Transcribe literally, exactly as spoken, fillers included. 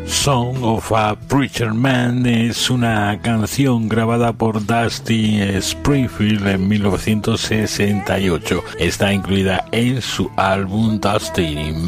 Song of a Preacher Man es una canción grabada por Dusty Springfield en mil novecientos sesenta y ocho. Está incluida en su álbum Dusty